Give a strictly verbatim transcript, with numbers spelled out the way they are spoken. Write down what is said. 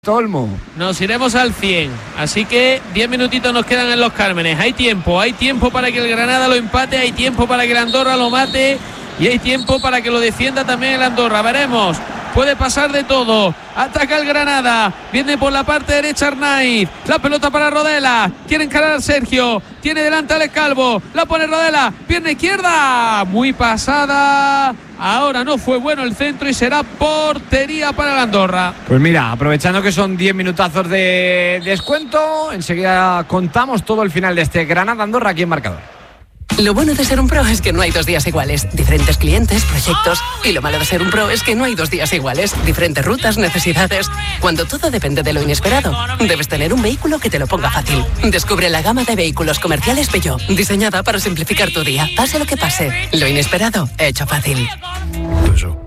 Olmo. Nos iremos al cien, así que diez minutitos nos quedan en Los Cármenes. Hay tiempo, hay tiempo para que el Granada lo empate, hay tiempo para que el Andorra lo mate y hay tiempo para que lo defienda también el Andorra. Veremos, puede pasar de todo. Ataca el Granada, viene por la parte derecha Arnaiz, la pelota para Rodela, quiere encarar a Sergio, tiene delante a Alex Calvo, la pone Rodela, pierna izquierda, muy pasada. Ahora no fue bueno el centro y será portería para el Andorra. Pues mira, aprovechando que son diez minutazos de descuento, enseguida contamos todo el final de este Granada-Andorra aquí en Marcador. Lo bueno de ser un pro es que no hay dos días iguales. Diferentes clientes, proyectos. Y lo malo de ser un pro es que no hay dos días iguales. Diferentes rutas, necesidades. Cuando todo depende de lo inesperado, debes tener un vehículo que te lo ponga fácil. Descubre la gama de vehículos comerciales Peugeot, diseñada para simplificar tu día. Pase lo que pase, lo inesperado, hecho fácil. Peugeot.